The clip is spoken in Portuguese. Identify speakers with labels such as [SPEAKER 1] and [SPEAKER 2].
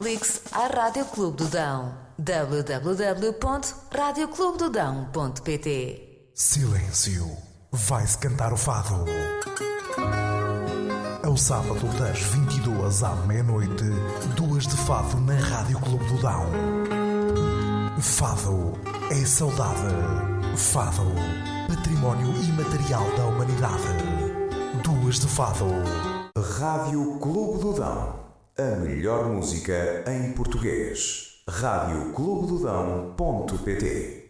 [SPEAKER 1] Ligue-se à Rádio Clube do Dão. www.radioclubedodão.pt.
[SPEAKER 2] Silêncio. Vai-se cantar o fado. Ao sábado das 22 à meia-noite, 2 de fado na Rádio Clube do Dão. Fado é saudade. Fado, património imaterial da humanidade. 2 de fado.
[SPEAKER 3] Rádio Clube do Dão. A melhor música em português. radioclubedodão.pt